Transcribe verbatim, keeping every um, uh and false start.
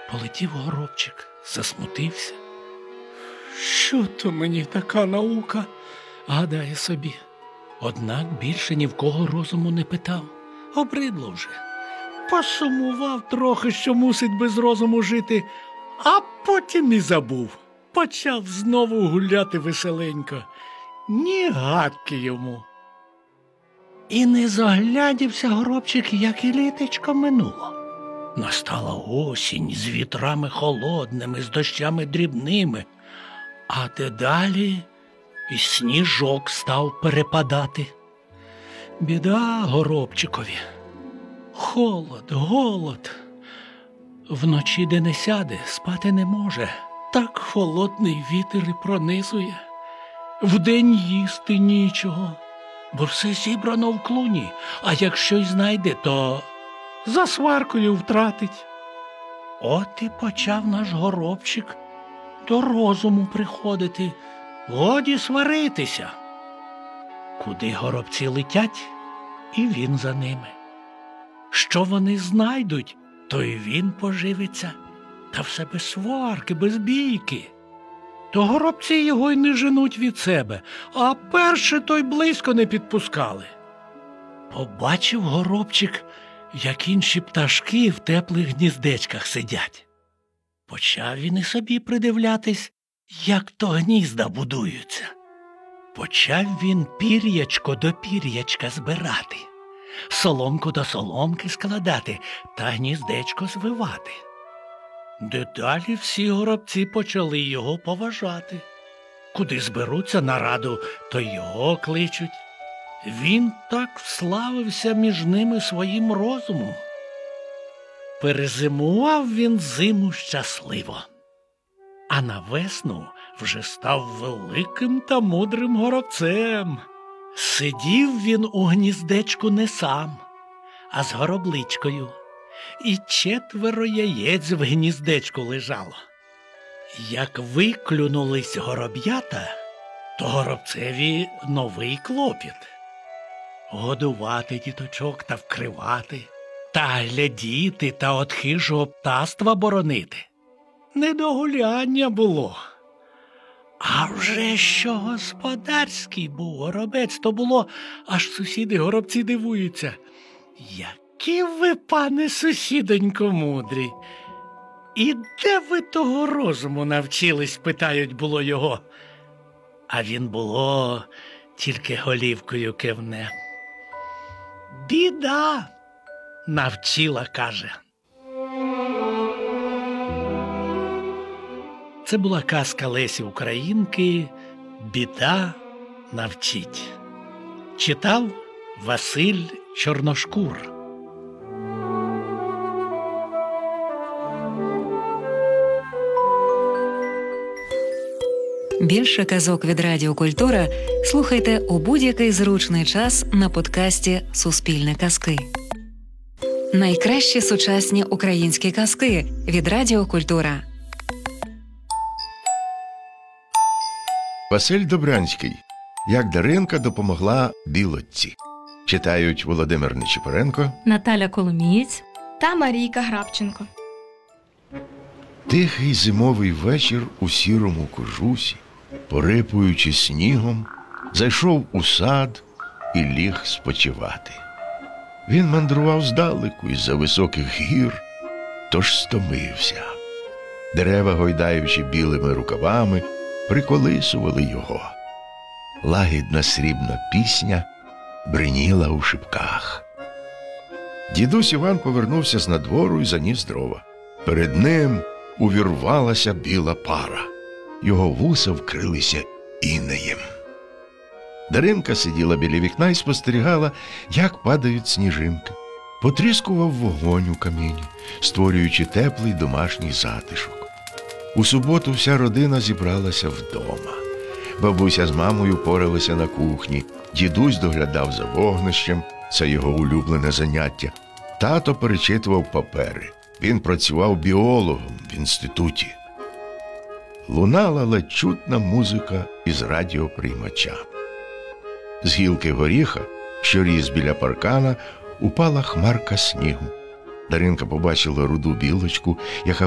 Полетів горобчик, засмутився. Що то мені така наука, гадає собі. Однак більше ні в кого розуму не питав. Обридло вже. Посумував трохи, що мусить без розуму жити, а потім і забув. Почав знову гуляти веселенько. Ні гадки йому. І не заглядівся горобчик, як і літечко минуло. Настала осінь з вітрами холодними, з дощами дрібними, а дедалі і сніжок став перепадати. Біда горобчикові. Холод, голод. Вночі, де не сяде, спати не може. Так холодний вітер і пронизує. Вдень їсти нічого, бо все зібрано в клуні, а якщо й знайде, то за сваркою втратить. От і почав наш горобчик до розуму приходити. Годі сваритися. Куди горобці летять, і він за ними. Що вони знайдуть, то й він поживиться. Та все без сварки, без бійки. То горобці його й не женуть від себе, а перше то й близько не підпускали. Побачив горобчик, як інші пташки в теплих гніздечках сидять. Почав він і собі придивлятись, як то гнізда будуються. Почав він пір'ячко до пір'ячка збирати, соломку до соломки складати та гніздечко звивати. Дедалі всі горобці почали його поважати. Куди зберуться на раду, то його кличуть. Він так вславився між ними своїм розумом. Перезимував він зиму щасливо. А на весну вже став великим та мудрим горобцем. Сидів він у гніздечку не сам, а з горобличкою. І четверо яєць в гніздечку лежало. Як виклюнулись гороб'ята, то горобцеві новий клопіт. Годувати діточок та вкривати, та глядіти та от хижого птаства боронити. Не до гуляння було. А вже що господарський був горобець, то було, аж сусіди горобці дивуються. Які ви, пане сусідонько, мудрі! І де ви того розуму навчились, питають було його. А він було, тільки голівкою кивне. Біда, навчила, каже. Це була казка Лесі Українки «Біда навчить». Читав Василь Чорношкур. Більше казок від Радіо Культура слухайте у будь-який зручний час на подкасті «Суспільне казки». Найкращі сучасні українські казки від Радіо Культура. Василь Добрянський. Як Даринка допомогла білочці. Читають Володимир Нечипоренко, Наталя Коломієць та Марійка Грабченко. Тихий зимовий вечір у сірому кожусі, порипуючи снігом, зайшов у сад і ліг спочивати. Він мандрував здалеку із-за високих гір, тож стомився. Дерева, гойдаючи білими рукавами, приколисували його. Лагідна срібна пісня бриніла у шипках. Дідусь Іван повернувся з надвору і заніс дрова. Перед ним увірвалася біла пара. Його вуса вкрилися інеєм. Даринка сиділа біля вікна і спостерігала, як падають сніжинки. Потріскував вогонь у каміні, створюючи теплий домашній затишок. У суботу вся родина зібралася вдома. Бабуся з мамою поралися на кухні, дідусь доглядав за вогнищем, це його улюблене заняття. Тато перечитував папери. Він працював біологом в інституті. Лунала ледь чутна музика із радіоприймача. З гілки горіха, що ріс біля паркана, упала хмарка снігу. Даринка побачила руду білочку, яка